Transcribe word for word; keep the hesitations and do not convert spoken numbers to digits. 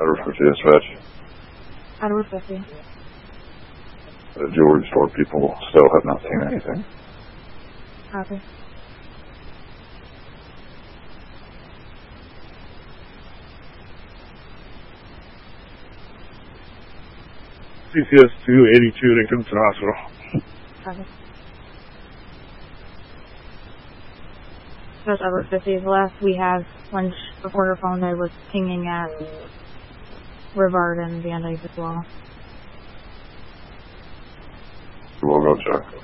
Edward fifty dispatch. Edward fifty. The jewelry store people still have not seen anything. Copy. C C S two eighty-two to Kingston Hospital. Copy. That's Edward fifty. The last we have, when before your phone, there was pinging at Rivard and Van Dyke as well. We'll go check.